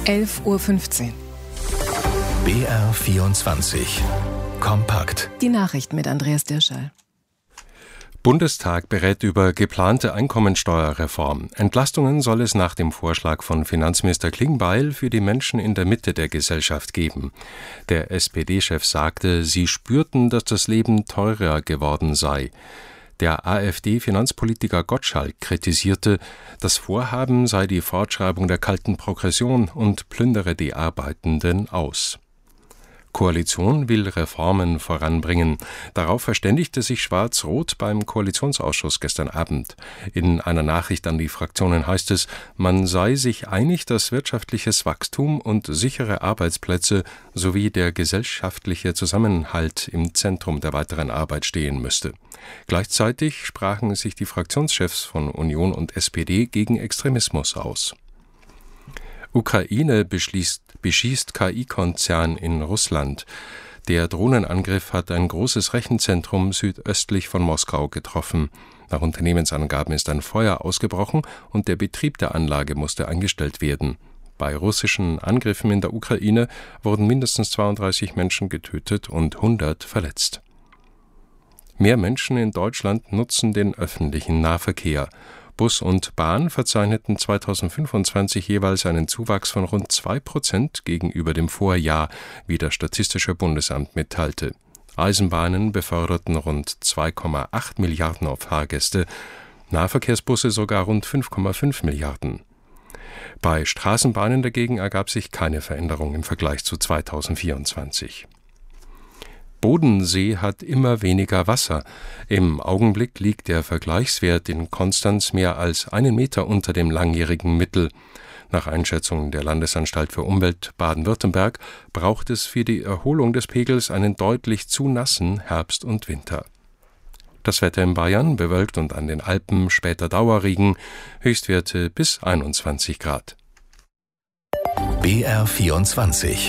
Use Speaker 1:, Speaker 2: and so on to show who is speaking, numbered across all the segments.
Speaker 1: 11:15 Uhr.
Speaker 2: BR24 Kompakt.
Speaker 1: Die Nachrichten mit Andreas Dirschall.
Speaker 3: Bundestag berät über geplante Einkommensteuerreform. Entlastungen soll es nach dem Vorschlag von Finanzminister Klingbeil für die Menschen in der Mitte der Gesellschaft geben. Der SPD-Chef sagte, sie spürten, dass das Leben teurer geworden sei. Der AfD-Finanzpolitiker Gottschalk kritisierte, das Vorhaben sei die Fortschreibung der kalten Progression und plündere die Arbeitenden aus. Koalition will Reformen voranbringen. Darauf verständigte sich Schwarz-Rot beim Koalitionsausschuss gestern Abend. In einer Nachricht an die Fraktionen heißt es, man sei sich einig, dass wirtschaftliches Wachstum und sichere Arbeitsplätze sowie der gesellschaftliche Zusammenhalt im Zentrum der weiteren Arbeit stehen müsste. Gleichzeitig sprachen sich die Fraktionschefs von Union und SPD gegen Extremismus aus. Ukraine beschießt KI-Konzern in Russland. Der Drohnenangriff hat ein großes Rechenzentrum südöstlich von Moskau getroffen. Nach Unternehmensangaben ist ein Feuer ausgebrochen und der Betrieb der Anlage musste eingestellt werden. Bei russischen Angriffen in der Ukraine wurden mindestens 32 Menschen getötet und 100 verletzt. Mehr Menschen in Deutschland nutzen den öffentlichen Nahverkehr. Bus und Bahn verzeichneten 2025 jeweils einen Zuwachs von rund 2% gegenüber dem Vorjahr, wie das Statistische Bundesamt mitteilte. Eisenbahnen beförderten rund 2,8 Milliarden auf Fahrgäste, Nahverkehrsbusse sogar rund 5,5 Milliarden. Bei Straßenbahnen dagegen ergab sich keine Veränderung im Vergleich zu 2024. Bodensee hat immer weniger Wasser. Im Augenblick liegt der Vergleichswert in Konstanz mehr als 1 Meter unter dem langjährigen Mittel. Nach Einschätzung der Landesanstalt für Umwelt Baden-Württemberg braucht es für die Erholung des Pegels einen deutlich zu nassen Herbst und Winter. Das Wetter in Bayern bewölkt und an den Alpen später Dauerregen, Höchstwerte bis 21 Grad.
Speaker 2: BR24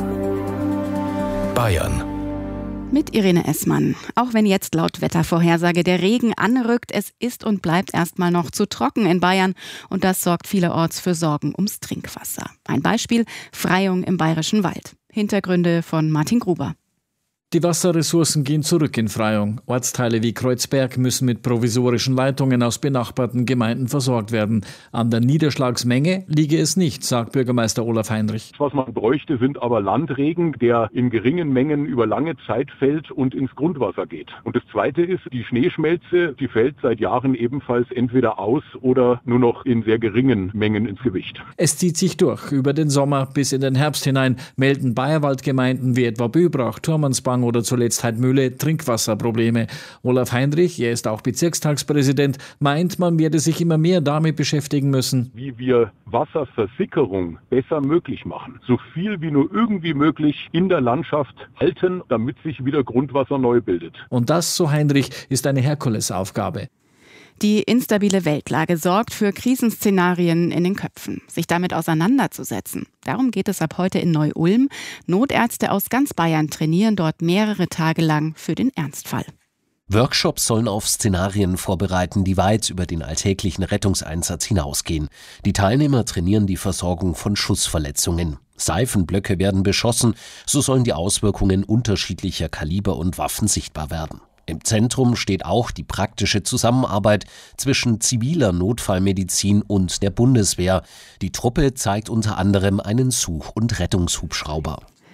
Speaker 2: Bayern.
Speaker 4: Mit Irene Essmann. Auch wenn jetzt laut Wettervorhersage der Regen anrückt, es ist und bleibt erstmal noch zu trocken in Bayern und das sorgt vielerorts für Sorgen ums Trinkwasser. Ein Beispiel: Freyung im Bayerischen Wald. Hintergründe von Martin Gruber.
Speaker 5: Die Wasserressourcen gehen zurück in Freyung. Ortsteile wie Kreuzberg müssen mit provisorischen Leitungen aus benachbarten Gemeinden versorgt werden. An der Niederschlagsmenge liege es nicht, sagt Bürgermeister Olaf Heinrich.
Speaker 6: Was man bräuchte, sind aber Landregen, der in geringen Mengen über lange Zeit fällt und ins Grundwasser geht. Und das Zweite ist, die Schneeschmelze, die fällt seit Jahren ebenfalls entweder aus oder nur noch in sehr geringen Mengen ins Gewicht.
Speaker 5: Es zieht sich durch. Über den Sommer bis in den Herbst hinein melden Bayerwaldgemeinden wie etwa Böbrach, Turmansbach oder zuletzt Heidmühle Trinkwasserprobleme. Olaf Heinrich, er ist auch Bezirkstagspräsident, meint, man werde sich immer mehr damit beschäftigen müssen,
Speaker 6: wie wir Wasserversickerung besser möglich machen. So viel wie nur irgendwie möglich in der Landschaft halten, damit sich wieder Grundwasser neu bildet.
Speaker 5: Und das, so Heinrich, ist eine Herkulesaufgabe.
Speaker 4: Die instabile Weltlage sorgt für Krisenszenarien in den Köpfen. Sich damit auseinanderzusetzen. Darum geht es ab heute in Neu-Ulm. Notärzte aus ganz Bayern trainieren dort mehrere Tage lang für den Ernstfall.
Speaker 7: Workshops sollen auf Szenarien vorbereiten, die weit über den alltäglichen Rettungseinsatz hinausgehen. Die Teilnehmer trainieren die Versorgung von Schussverletzungen. Seifenblöcke werden beschossen, so sollen die Auswirkungen unterschiedlicher Kaliber und Waffen sichtbar werden. Im Zentrum steht auch die praktische Zusammenarbeit zwischen ziviler Notfallmedizin und der Bundeswehr. Die Truppe zeigt unter anderem einen Such- und Rettungshubschrauber.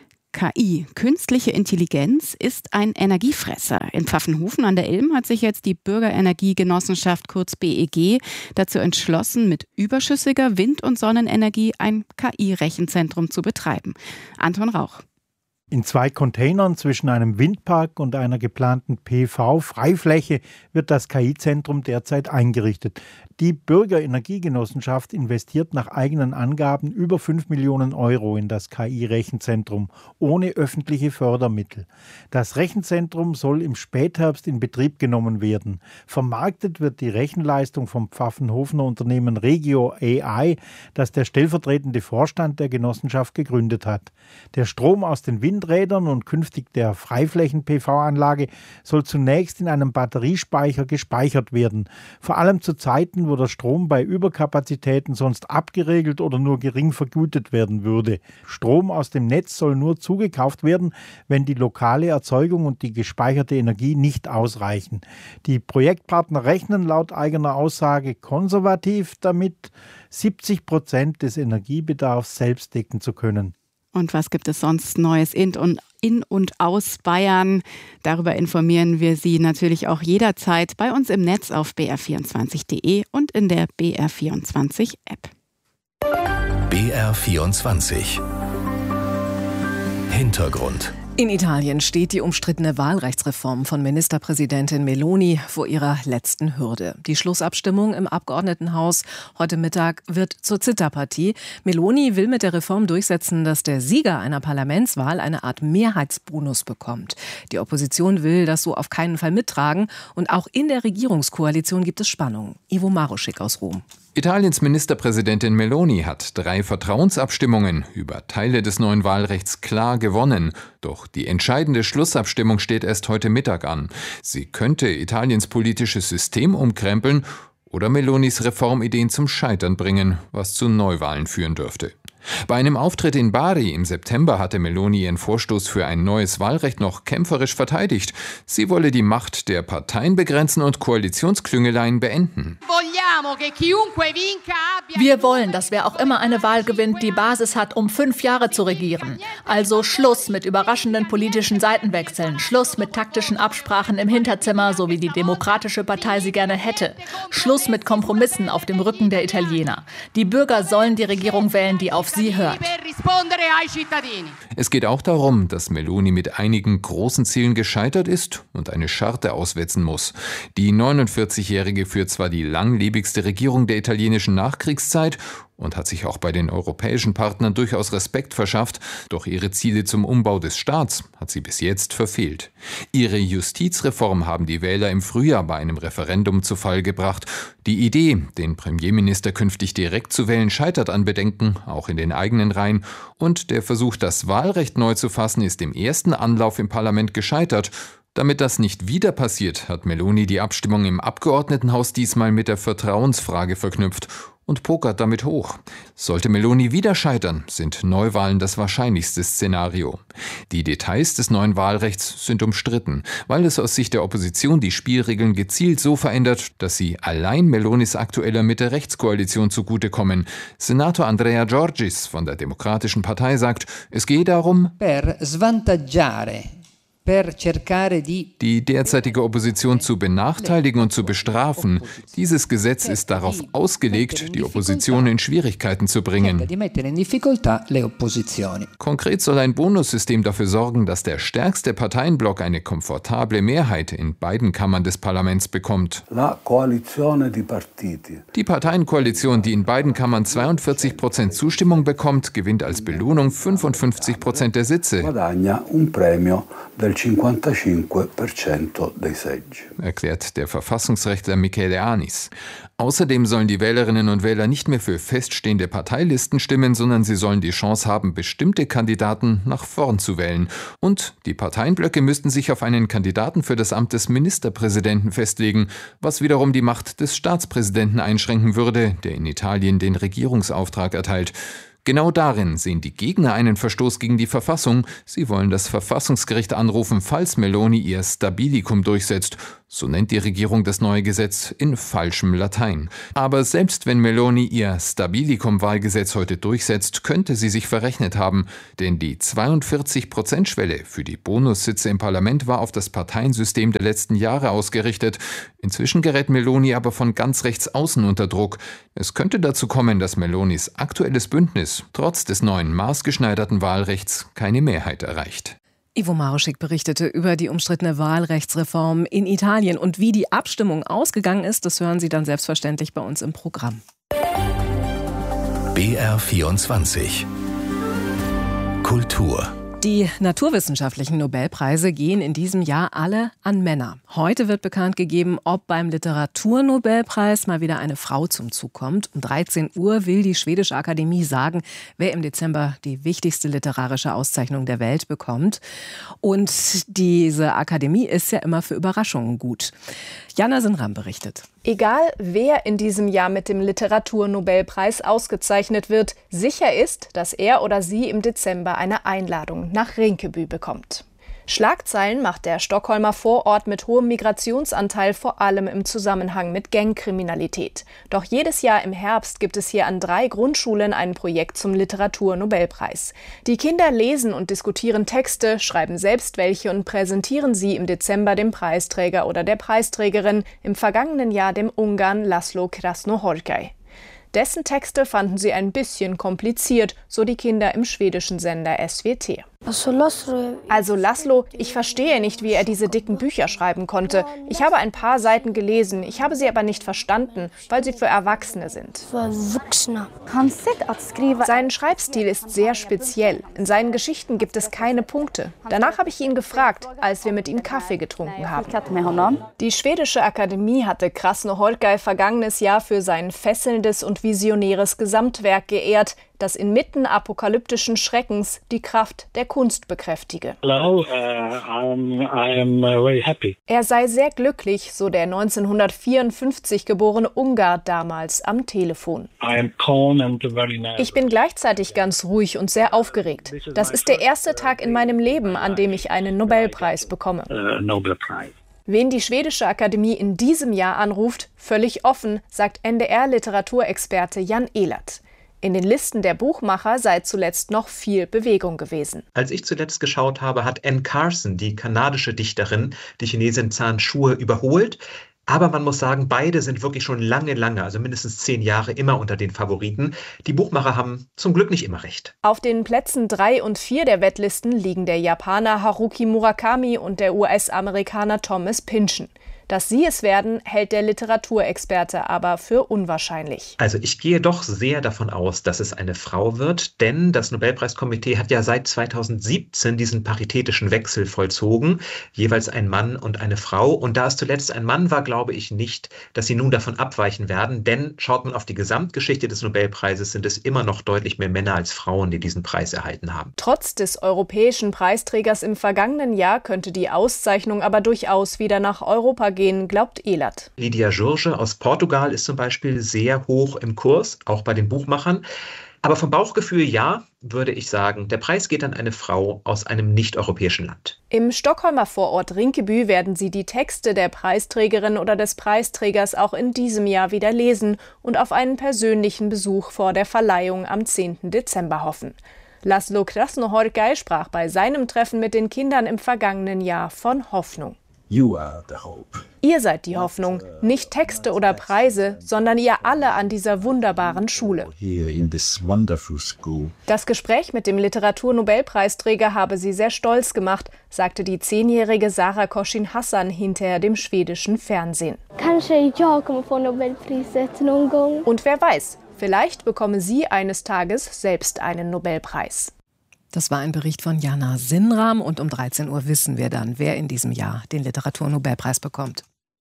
Speaker 4: KI, künstliche Intelligenz, ist ein Energiefresser. In Pfaffenhofen an der Ilm hat sich jetzt die Bürgerenergiegenossenschaft, kurz BEG, dazu entschlossen, mit überschüssiger Wind- und Sonnenenergie ein KI-Rechenzentrum zu betreiben. Anton Rauch.
Speaker 8: In 2 Containern zwischen einem Windpark und einer geplanten PV-Freifläche wird das KI-Zentrum derzeit eingerichtet. Die Bürgerenergiegenossenschaft investiert nach eigenen Angaben über 5 Millionen Euro in das KI-Rechenzentrum, ohne öffentliche Fördermittel. Das Rechenzentrum soll im Spätherbst in Betrieb genommen werden. Vermarktet wird die Rechenleistung vom Pfaffenhofener Unternehmen Regio AI, das der stellvertretende Vorstand der Genossenschaft gegründet hat. Der Strom aus den Windrädern und künftig der Freiflächen-PV-Anlage soll zunächst in einem Batteriespeicher gespeichert werden. Vor allem zu Zeiten, wo der Strom bei Überkapazitäten sonst abgeregelt oder nur gering vergütet werden würde. Strom aus dem Netz soll nur zugekauft werden, wenn die lokale Erzeugung und die gespeicherte Energie nicht ausreichen. Die Projektpartner rechnen laut eigener Aussage konservativ damit, 70% des Energiebedarfs selbst decken zu können.
Speaker 4: Und was gibt es sonst Neues in und aus Bayern? Darüber informieren wir Sie natürlich auch jederzeit bei uns im Netz auf br24.de und in der BR24-App.
Speaker 2: BR24 Hintergrund.
Speaker 1: In Italien steht die umstrittene Wahlrechtsreform von Ministerpräsidentin Meloni vor ihrer letzten Hürde. Die Schlussabstimmung im Abgeordnetenhaus heute Mittag wird zur Zitterpartie. Meloni will mit der Reform durchsetzen, dass der Sieger einer Parlamentswahl eine Art Mehrheitsbonus bekommt. Die Opposition will das so auf keinen Fall mittragen. Und auch in der Regierungskoalition gibt es Spannungen. Ivo Maruschik aus Rom.
Speaker 9: Italiens Ministerpräsidentin Meloni hat 3 Vertrauensabstimmungen über Teile des neuen Wahlrechts klar gewonnen. Doch die entscheidende Schlussabstimmung steht erst heute Mittag an. Sie könnte Italiens politisches System umkrempeln oder Melonis Reformideen zum Scheitern bringen, was zu Neuwahlen führen dürfte. Bei einem Auftritt in Bari im September hatte Meloni ihren Vorstoß für ein neues Wahlrecht noch kämpferisch verteidigt. Sie wolle die Macht der Parteien begrenzen und Koalitionsklüngeleien beenden.
Speaker 10: Wir wollen, dass wer auch immer eine Wahl gewinnt, die Basis hat, um 5 Jahre zu regieren. Also Schluss mit überraschenden politischen Seitenwechseln, Schluss mit taktischen Absprachen im Hinterzimmer, so wie die Demokratische Partei sie gerne hätte. Schluss mit Kompromissen auf dem Rücken der Italiener. Die Bürger sollen die Regierung wählen, die auf sie hört.
Speaker 9: Es geht auch darum, dass Meloni mit einigen großen Zielen gescheitert ist und eine Scharte auswetzen muss. Die 49-Jährige führt zwar die langlebigste Regierung der italienischen Nachkriegszeit und hat sich auch bei den europäischen Partnern durchaus Respekt verschafft, doch ihre Ziele zum Umbau des Staats hat sie bis jetzt verfehlt. Ihre Justizreform haben die Wähler im Frühjahr bei einem Referendum zu Fall gebracht. Die Idee, den Premierminister künftig direkt zu wählen, scheitert an Bedenken, auch in den eigenen Reihen. Und der Versuch, das Wahlrecht neu zu fassen, ist im ersten Anlauf im Parlament gescheitert. Damit das nicht wieder passiert, hat Meloni die Abstimmung im Abgeordnetenhaus diesmal mit der Vertrauensfrage verknüpft und pokert damit hoch. Sollte Meloni wieder scheitern, sind Neuwahlen das wahrscheinlichste Szenario. Die Details des neuen Wahlrechts sind umstritten, weil es aus Sicht der Opposition die Spielregeln gezielt so verändert, dass sie allein Melonis aktueller Mitte-Rechts-Koalition zugutekommen. Senator Andrea Giorgis von der Demokratischen Partei sagt, es gehe darum, die derzeitige Opposition zu benachteiligen und zu bestrafen. Dieses Gesetz ist darauf ausgelegt, die Opposition in Schwierigkeiten zu bringen. Konkret soll ein Bonussystem dafür sorgen, dass der stärkste Parteienblock eine komfortable Mehrheit in beiden Kammern des Parlaments bekommt. Die Parteienkoalition, die in beiden Kammern 42% Zustimmung bekommt, gewinnt als Belohnung 55% der Sitze. Erklärt der Verfassungsrechtler Michele Anis. Außerdem sollen die Wählerinnen und Wähler nicht mehr für feststehende Parteilisten stimmen, sondern sie sollen die Chance haben, bestimmte Kandidaten nach vorn zu wählen. Und die Parteienblöcke müssten sich auf einen Kandidaten für das Amt des Ministerpräsidenten festlegen, was wiederum die Macht des Staatspräsidenten einschränken würde, der in Italien den Regierungsauftrag erteilt. Genau darin sehen die Gegner einen Verstoß gegen die Verfassung. Sie wollen das Verfassungsgericht anrufen, falls Meloni ihr Stabilikum durchsetzt. So nennt die Regierung das neue Gesetz in falschem Latein. Aber selbst wenn Meloni ihr Stabilikum-Wahlgesetz heute durchsetzt, könnte sie sich verrechnet haben. Denn die 42%-Schwelle für die Bonussitze im Parlament war auf das Parteiensystem der letzten Jahre ausgerichtet. Inzwischen gerät Meloni aber von ganz rechts außen unter Druck. Es könnte dazu kommen, dass Melonis aktuelles Bündnis trotz des neuen maßgeschneiderten Wahlrechts keine Mehrheit erreicht.
Speaker 1: Ivo Maruschik berichtete über die umstrittene Wahlrechtsreform in Italien. Und wie die Abstimmung ausgegangen ist, das hören Sie dann selbstverständlich bei uns im Programm.
Speaker 2: BR24 Kultur.
Speaker 1: Die naturwissenschaftlichen Nobelpreise gehen in diesem Jahr alle an Männer. Heute wird bekannt gegeben, ob beim Literaturnobelpreis mal wieder eine Frau zum Zug kommt. Um 13 Uhr will die Schwedische Akademie sagen, wer im Dezember die wichtigste literarische Auszeichnung der Welt bekommt. Und diese Akademie ist ja immer für Überraschungen gut. Jana Sinram berichtet.
Speaker 11: Egal, wer in diesem Jahr mit dem Literaturnobelpreis ausgezeichnet wird, sicher ist, dass er oder sie im Dezember eine Einladung nach Rinkeby bekommt. Schlagzeilen macht der Stockholmer Vorort mit hohem Migrationsanteil vor allem im Zusammenhang mit Gangkriminalität. Doch jedes Jahr im Herbst gibt es hier an 3 Grundschulen ein Projekt zum Literaturnobelpreis. Die Kinder lesen und diskutieren Texte, schreiben selbst welche und präsentieren sie im Dezember dem Preisträger oder der Preisträgerin, im vergangenen Jahr dem Ungarn Laszlo Krasznahorkai. Dessen Texte fanden sie ein bisschen kompliziert, so die Kinder im schwedischen Sender SVT. Also Laszlo, ich verstehe nicht, wie er diese dicken Bücher schreiben konnte. Ich habe ein paar Seiten gelesen, ich habe sie aber nicht verstanden, weil sie für Erwachsene sind. Sein Schreibstil ist sehr speziell. In seinen Geschichten gibt es keine Punkte. Danach habe ich ihn gefragt, als wir mit ihm Kaffee getrunken haben. Die Schwedische Akademie hatte Krasznahorkai vergangenes Jahr für sein fesselndes und visionäres Gesamtwerk geehrt, das inmitten apokalyptischen Schreckens die Kraft der Kunst bekräftige. Er sei sehr glücklich, so der 1954 geborene Ungar damals am Telefon. Ich bin gleichzeitig ganz ruhig und sehr aufgeregt. Das ist der erste Tag in meinem Leben, an dem ich einen Nobelpreis bekomme. Wen die Schwedische Akademie in diesem Jahr anruft, völlig offen, sagt NDR-Literaturexperte Jan Ehlert. In den Listen der Buchmacher sei zuletzt noch viel Bewegung gewesen.
Speaker 12: Als ich zuletzt geschaut habe, hat Anne Carson, die kanadische Dichterin, die Chinesin Zhan Shue überholt. Aber man muss sagen, beide sind wirklich schon lange, also mindestens 10 Jahre immer unter den Favoriten. Die Buchmacher haben zum Glück nicht immer recht.
Speaker 11: Auf den Plätzen 3 und 4 der Wettlisten liegen der Japaner Haruki Murakami und der US-Amerikaner Thomas Pynchon. Dass sie es werden, hält der Literaturexperte aber für unwahrscheinlich.
Speaker 12: Also ich gehe doch sehr davon aus, dass es eine Frau wird, denn das Nobelpreiskomitee hat ja seit 2017 diesen paritätischen Wechsel vollzogen, jeweils ein Mann und eine Frau. Und da es zuletzt ein Mann war, glaube ich nicht, dass sie nun davon abweichen werden, denn schaut man auf die Gesamtgeschichte des Nobelpreises, sind es immer noch deutlich mehr Männer als Frauen, die diesen Preis erhalten haben.
Speaker 11: Trotz des europäischen Preisträgers im vergangenen Jahr könnte die Auszeichnung aber durchaus wieder nach Europa gehen, glaubt Ehlert.
Speaker 12: Lydia Jorge aus Portugal ist zum Beispiel sehr hoch im Kurs, auch bei den Buchmachern. Aber vom Bauchgefühl ja, würde ich sagen, der Preis geht an eine Frau aus einem nicht-europäischen Land.
Speaker 11: Im Stockholmer Vorort Rinkeby werden sie die Texte der Preisträgerin oder des Preisträgers auch in diesem Jahr wieder lesen und auf einen persönlichen Besuch vor der Verleihung am 10. Dezember hoffen. Laszlo Krasznahorkai sprach bei seinem Treffen mit den Kindern im vergangenen Jahr von Hoffnung.
Speaker 13: You are the hope.
Speaker 11: Ihr seid die Hoffnung, nicht Texte oder Preise, sondern ihr alle an dieser wunderbaren Schule. Das Gespräch mit dem Literaturnobelpreisträger habe sie sehr stolz gemacht, sagte die 10-jährige Sarah Koshin Hassan hinterher dem schwedischen Fernsehen. Und wer weiß, vielleicht bekomme sie eines Tages selbst einen Nobelpreis.
Speaker 1: Das war ein Bericht von Jana Sinram und um 13 Uhr wissen wir dann, wer in diesem Jahr den Literaturnobelpreis bekommt.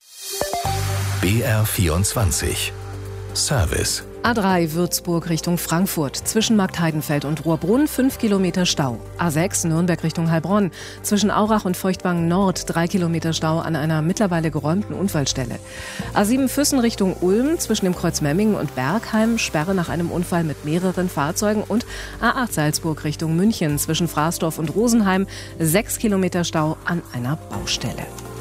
Speaker 2: BR24 Service.
Speaker 1: A3 Würzburg Richtung Frankfurt. Zwischen Marktheidenfeld und Rohrbrunn 5 Kilometer Stau. A6 Nürnberg Richtung Heilbronn. Zwischen Aurach und Feuchtwangen Nord 3 Kilometer Stau an einer mittlerweile geräumten Unfallstelle. A7 Füssen Richtung Ulm. Zwischen dem Kreuz Memmingen und Bergheim Sperre nach einem Unfall mit mehreren Fahrzeugen. Und A8 Salzburg Richtung München. Zwischen Fraßdorf und Rosenheim 6 Kilometer Stau an einer Baustelle.